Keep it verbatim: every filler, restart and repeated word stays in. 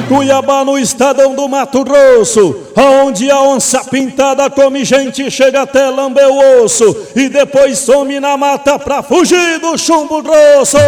Cuiabá, no estadão do Mato Grosso, onde a onça pintada come gente, chega até lamber o osso e depois some na mata pra fugir do chumbo grosso.